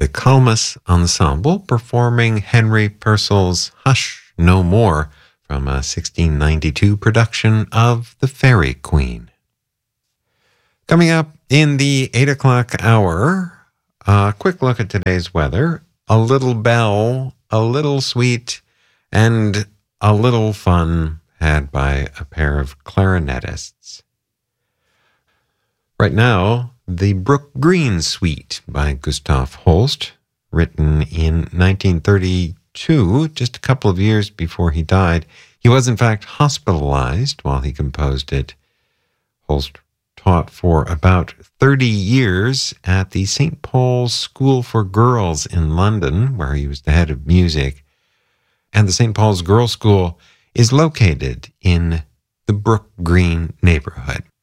the Calmus Ensemble performing Henry Purcell's Hush No More from a 1692 production of The Fairy Queen. Coming up in the 8 o'clock hour, a quick look at today's weather. A little bell, a little sweet, and a little fun had by a pair of clarinetists. Right now, the Brook Green Suite by Gustav Holst, written in 1932, just a couple of years before he died. He was, in fact, hospitalized while he composed it. Holst taught for about 30 years at the St. Paul's School for Girls in London, where he was the head of music. And the St. Paul's Girls' School is located in the Brook Green neighborhood.